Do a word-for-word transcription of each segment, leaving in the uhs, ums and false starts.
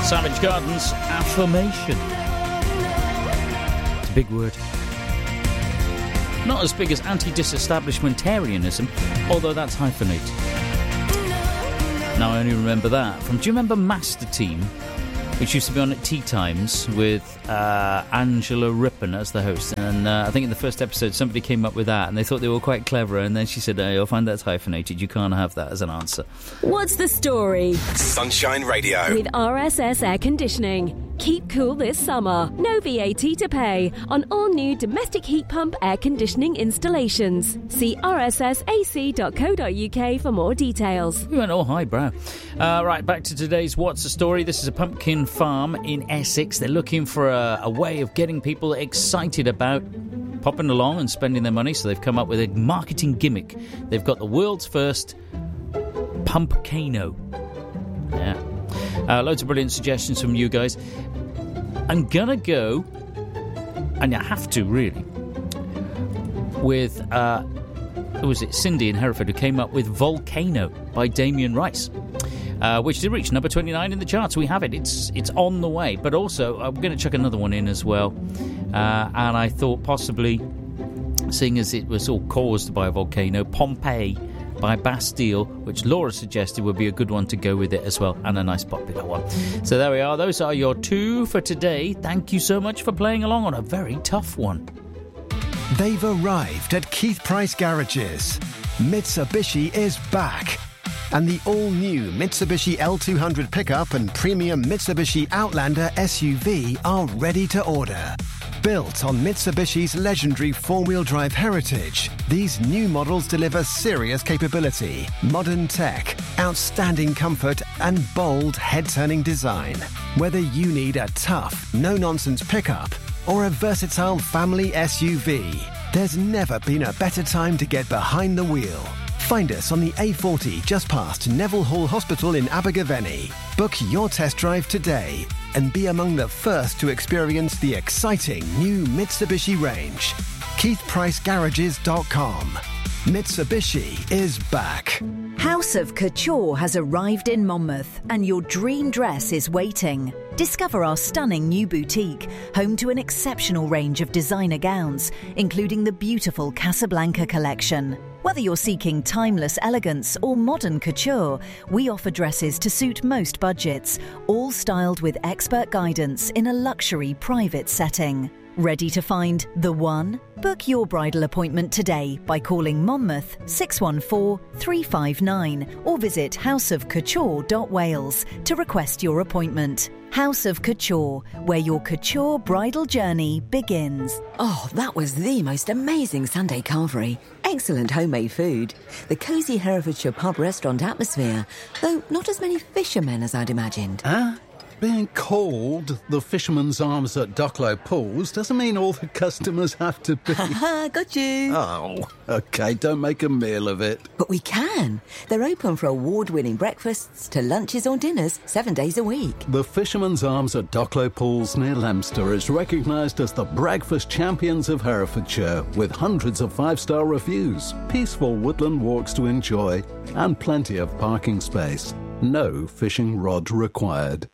Savage Garden's Affirmation. It's a big word. Not as big as anti-disestablishmentarianism, although that's hyphenated. Now I only remember that from... Do you remember Master Team, which used to be on at Tea Times with uh, Angela Rippon as the host? And uh, I think in the first episode somebody came up with that and they thought they were quite clever, and then she said, oh, you'll find that's hyphenated, you can't have that as an answer. What's the story? Sunshine Radio. With R S S Air Conditioning. Keep cool this summer. No V A T to pay on all new domestic heat pump air conditioning installations. See r s s a c dot co dot u k for more details. We went all highbrow. Uh, right, back to today's What's the Story. This is a pumpkin farm in Essex. They're looking for a, a way of getting people excited about popping along and spending their money, so they've come up with a marketing gimmick. They've got the world's first pumpcano. Yeah. Uh, loads of brilliant suggestions from you guys. I'm going to go, and you have to really, with, uh, who was it, Cindy in Hereford, who came up with Volcano by Damien Rice, uh, which did reach number twenty-nine in the charts. We have it. It's it's on the way. But also, I'm going to chuck another one in as well. Uh, and I thought possibly, seeing as it was all caused by a volcano, Pompeii by Bastille, which Laura suggested would be a good one to go with it as well, and a nice popular one. So there we are. Those are your two for today. Thank you so much for playing along on a very tough one. They've arrived at Keith Price Garages. Mitsubishi is back. And the all-new Mitsubishi L two hundred pickup and premium Mitsubishi Outlander S U V are ready to order. Built on Mitsubishi's legendary four-wheel drive heritage, these new models deliver serious capability, modern tech, outstanding comfort, and bold head-turning design. Whether you need a tough, no-nonsense pickup or a versatile family S U V, there's never been a better time to get behind the wheel. Find us on the A forty just past Neville Hall Hospital in Abergavenny. Book your test drive today and be among the first to experience the exciting new Mitsubishi range. keith price garages dot com. Mitsubishi is back. House of Couture has arrived in Monmouth and your dream dress is waiting. Discover our stunning new boutique, home to an exceptional range of designer gowns, including the beautiful Casablanca collection. Whether you're seeking timeless elegance or modern couture, we offer dresses to suit most budgets, all styled with expert guidance in a luxury private setting. Ready to find the one? Book your bridal appointment today by calling Monmouth six one four, three five nine or visit house of couture dot wales to request your appointment. House of Couture, where your couture bridal journey begins. Oh, that was the most amazing Sunday carvery. Excellent homemade food. The cosy Herefordshire pub restaurant atmosphere, though not as many fishermen as I'd imagined. Huh? Being called the Fisherman's Arms at Ducklow Pools doesn't mean all the customers have to be... Ha, got you. Oh, OK, don't make a meal of it. But we can. They're open for award-winning breakfasts to lunches or dinners seven days a week. The Fisherman's Arms at Ducklow Pools near Leominster is recognised as the breakfast champions of Herefordshire, with hundreds of five-star reviews, peaceful woodland walks to enjoy, and plenty of parking space. No fishing rod required.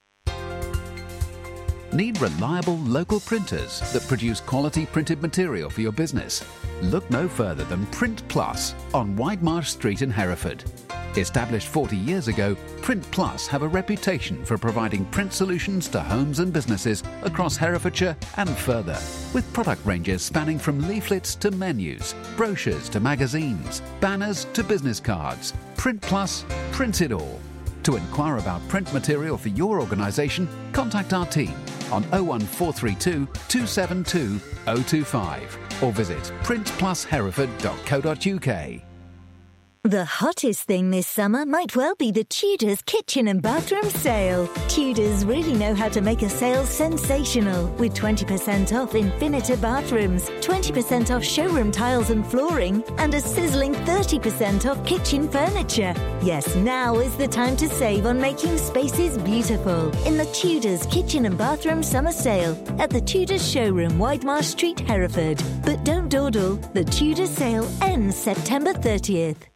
Need reliable local printers that produce quality printed material for your business? Look no further than Print Plus on Whitemarsh Street in Hereford. Established forty years ago, Print Plus have a reputation for providing print solutions to homes and businesses across Herefordshire and further, with product ranges spanning from leaflets to menus, brochures to magazines, banners to business cards. Print Plus prints it all. To inquire about print material for your organisation, contact our team on oh one four three two, two seven two, oh two five or visit print plus hereford dot co dot u k. The hottest thing this summer might well be the Tudors kitchen and bathroom sale. Tudors really know how to make a sale sensational, with twenty percent off Infinita bathrooms, twenty percent off showroom tiles and flooring, and a sizzling thirty percent off kitchen furniture. Yes, now is the time to save on making spaces beautiful in the Tudors kitchen and bathroom summer sale at the Tudors showroom, Whitemarsh Street, Hereford. But don't dawdle, the Tudors sale ends September thirtieth.